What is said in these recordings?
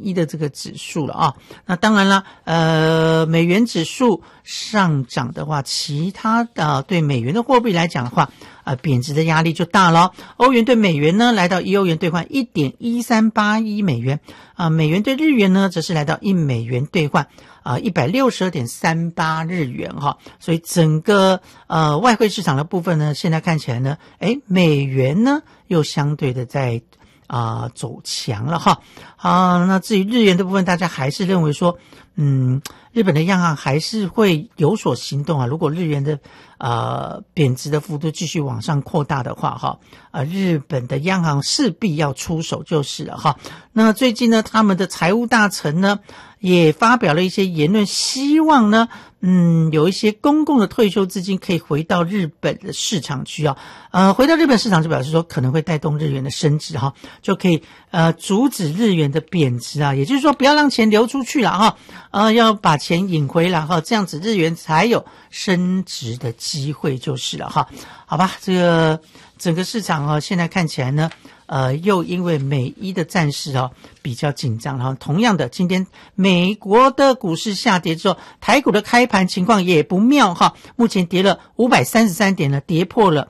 1的这个指数了啊。那当然了，美元指数上涨的话，其他的对美元的货币来讲的话，贬值的压力就大了。欧元对美元呢，来到1欧元兑换 1.1381 美元美元对日元呢，则是来到1美元兑换162.38 日元哈。所以整个外汇市场的部分呢，现在看起来呢，美元呢又相对的在走强了哈。那至于日元的部分，大家还是认为说日本的央行还是会有所行动如果日元的贬值的幅度继续往上扩大的话日本的央行势必要出手就是了哈。那最近呢，他们的财务大臣呢也发表了一些言论，希望呢有一些公共的退休资金可以回到日本的市场去回到日本市场就表示说可能会带动日元的升值就可以阻止日元的贬值也就是说不要让钱流出去了要把钱引回来这样子日元才有升值的机会就是了好吧，这个整个市场现在看起来呢又因为美伊的战事比较紧张同样的，今天美国的股市下跌之后，台股的开盘情况也不妙目前跌了533点呢，跌破了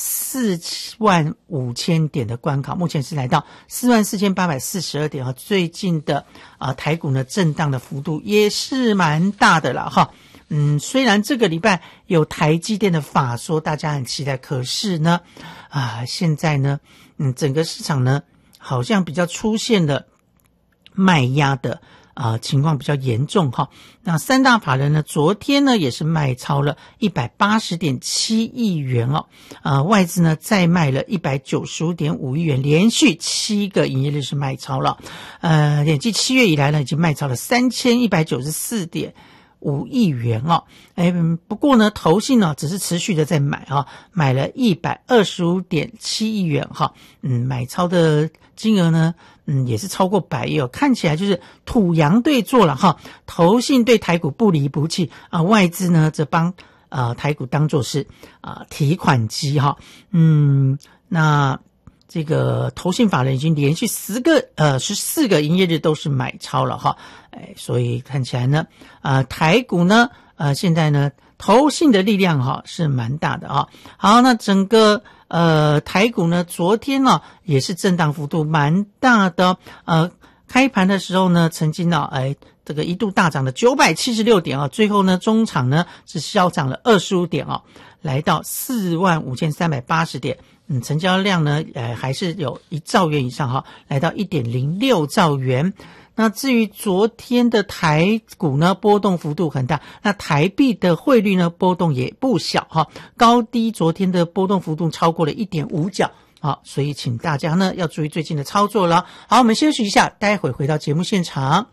45000点的关卡，目前是来到44842点最近的台股呢震荡的幅度也是蛮大的了虽然这个礼拜有台积电的法说大家很期待，可是呢现在呢整个市场呢好像比较出现了卖压的情况比较严重那三大法人呢昨天呢也是卖超了 180.7 亿元外资呢再卖了 195.5 亿元，连续7个营业日是卖超了累计7月以来呢已经卖超了 3194.5 亿元不过呢投信呢只是持续的在买买了 125.7 亿元买超的金额呢也是超过100亿看起来就是土洋对做了投信对台股不离不弃外资呢则帮台股当作是提款机那这个投信法人已经连续14个营业日都是买超了所以看起来呢台股呢现在呢投信的力量是蛮大的好，那整个台股呢昨天也是震荡幅度蛮大的开盘的时候呢曾经这个一度大涨了976点最后呢中场呢是小涨了25点来到45380点成交量呢还是有1兆元以上来到 1.06 兆元。那至于昨天的台股呢波动幅度很大，那台币的汇率呢波动也不小高低昨天的波动幅度超过了 1.5 角所以请大家呢要注意最近的操作了。好，我们休息一下，待会回到节目现场。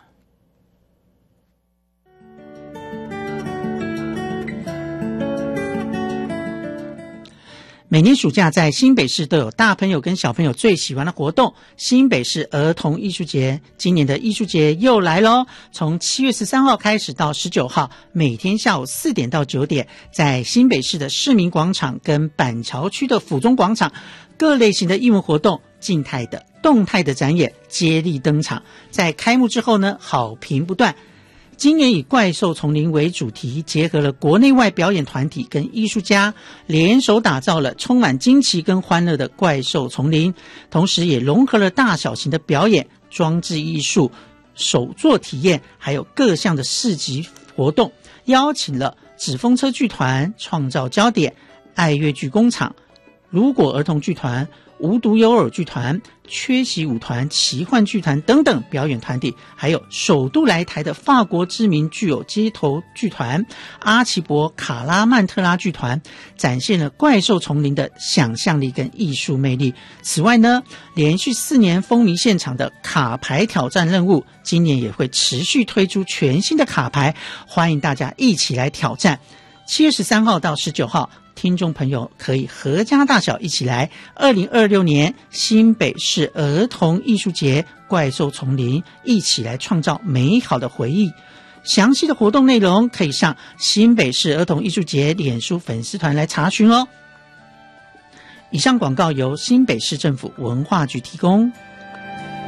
每年暑假在新北市都有大朋友跟小朋友最喜欢的活动，新北市儿童艺术节，今年的艺术节又来咯，从7月13号开始到19号，每天下午4点到9点，在新北市的市民广场跟板桥区的府中广场，各类型的艺文活动，静态的动态的展演接力登场，在开幕之后呢好评不断。今年以怪兽丛林为主题，结合了国内外表演团体跟艺术家，联手打造了充满惊奇跟欢乐的怪兽丛林，同时也融合了大小型的表演、装置艺术、手作体验，还有各项的市集活动，邀请了纸风车剧团、创造焦点、爱乐剧工厂、如果儿童剧团、无独有偶剧团、缺席舞团、奇幻剧团等等表演团体，还有首度来台的法国知名具有街头剧团阿奇伯卡拉曼特拉剧团，展现了怪兽丛林的想象力跟艺术魅力。此外呢，连续4年风靡现场的卡牌挑战任务，今年也会持续推出全新的卡牌，欢迎大家一起来挑战。7月13号到19号，听众朋友可以合家大小一起来2026年新北市儿童艺术节怪兽丛林，一起来创造美好的回忆。详细的活动内容可以上新北市儿童艺术节脸书粉丝团来查询哦。以上广告由新北市政府文化局提供。